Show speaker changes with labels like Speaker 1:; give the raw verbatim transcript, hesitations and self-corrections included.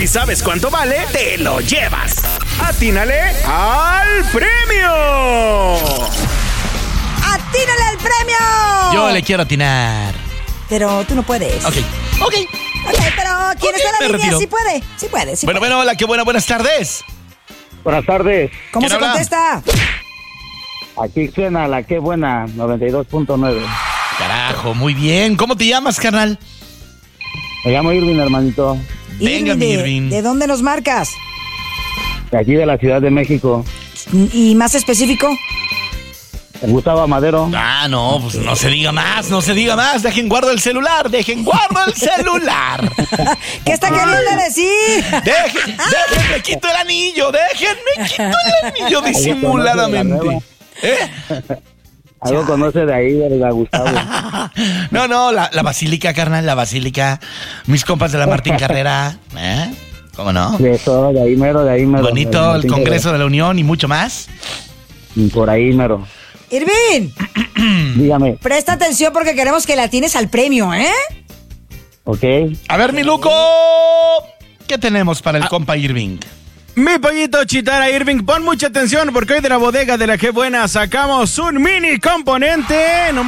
Speaker 1: si sabes cuánto vale, te lo llevas. ¡Atínale al premio!
Speaker 2: ¡Atínale al premio!
Speaker 3: Yo le quiero atinar.
Speaker 2: Pero tú no puedes.
Speaker 3: Ok, ok.
Speaker 2: Ok, pero ¿quién
Speaker 3: Ok,
Speaker 2: está en la
Speaker 3: me
Speaker 2: línea?
Speaker 3: retiro.
Speaker 2: Sí puede, sí puede, sí
Speaker 3: Bueno,
Speaker 2: puede.
Speaker 3: bueno, hola, qué buena, buenas tardes.
Speaker 4: Buenas tardes.
Speaker 2: ¿Cómo
Speaker 3: ¿quién
Speaker 2: se
Speaker 3: habla?
Speaker 2: contesta?
Speaker 4: Aquí suena la que buena, noventa y dos punto nueve.
Speaker 3: Carajo, muy bien. ¿Cómo te llamas, carnal?
Speaker 4: Me llamo Irving, hermanito.
Speaker 3: Venga,
Speaker 2: Irving,
Speaker 3: mi
Speaker 2: de,
Speaker 3: Irving.
Speaker 2: ¿de dónde nos marcas?
Speaker 4: De aquí de la Ciudad de México.
Speaker 2: ¿Y más específico?
Speaker 4: Gustavo Madero.
Speaker 3: Ah, no, pues no se diga más, no se diga más. Dejen guardo el celular, dejen guardo el celular.
Speaker 2: ¿Qué está queriendo decir?
Speaker 3: Dejen, déjenme quito el anillo, déjenme quito el anillo disimuladamente. ¿Eh?
Speaker 4: Algo conoce de ahí, ¿verdad, Gustavo?
Speaker 3: No, no, la, la basílica, carnal, la basílica. Mis compas de la Martín Carrera. ¿Eh? ¿Cómo no?
Speaker 4: De eso, de ahí mero, de ahí mero.
Speaker 3: Bonito el Congreso de la Unión y mucho más.
Speaker 4: Por ahí mero.
Speaker 2: Irving,
Speaker 4: Dígame,
Speaker 2: presta atención porque queremos que la tienes al premio, ¿eh?
Speaker 4: ¿ok?
Speaker 3: A ver, mi Luco, ¿qué tenemos para el compa Irving?
Speaker 1: Mi pollito Chitara Irving, pon mucha atención porque hoy de la bodega de la que buena sacamos un mini componente. No